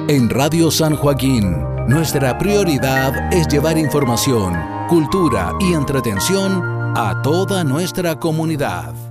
En Radio San Joaquín, nuestra prioridad es llevar información, cultura y entretención a toda nuestra comunidad.